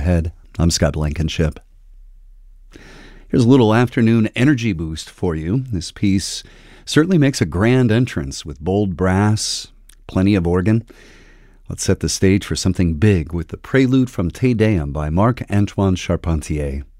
ahead. I'm Scott Blankenship. Here's a little afternoon energy boost for you. This piece certainly makes a grand entrance with bold brass, plenty of organ. Let's set the stage for something big with the prelude from Te Deum by Marc-Antoine Charpentier.